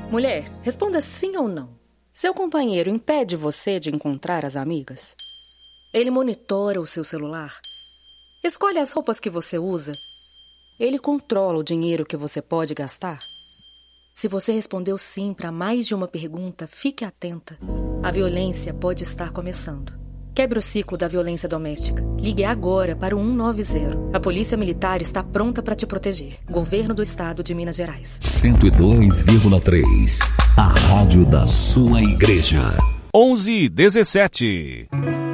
Mulher, responda sim ou não. Seu companheiro impede você de encontrar as amigas? Ele monitora o seu celular? Escolhe as roupas que você usa? Ele controla o dinheiro que você pode gastar? Se você respondeu sim para mais de uma pergunta, fique atenta. A violência pode estar começando. Quebre o ciclo da violência doméstica. Ligue agora para o 190. A Polícia Militar está pronta para te proteger. Governo do Estado de Minas Gerais. 102,3. A rádio da sua igreja. 11:17.